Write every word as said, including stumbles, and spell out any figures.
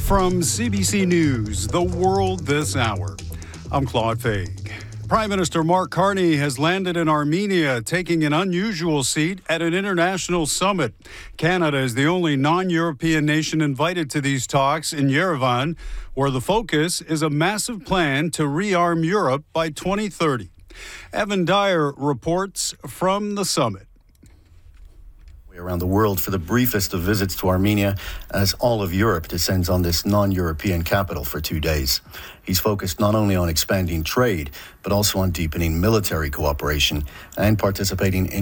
From C B C News, The World This Hour, I'm Claude Faig. Prime Minister Mark Carney has landed in Armenia, taking an unusual seat at an international summit. Canada is the only non-European nation invited to these talks in Yerevan, where the focus is a massive plan to rearm Europe by twenty thirty. Evan Dyer reports from the summit. Around the world for the briefest of visits to Armenia as all of Europe descends on this non-European capital for two days. He's focused not only on expanding trade, but also on deepening military cooperation and participating in